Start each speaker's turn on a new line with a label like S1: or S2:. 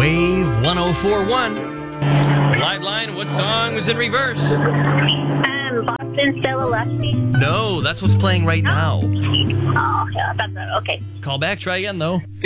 S1: Wave 1041. Live line, what song was in reverse?
S2: Boston Stella Lusty.
S1: No, that's what's playing right now.
S2: Oh, yeah, that's okay.
S1: Call back, try again, though.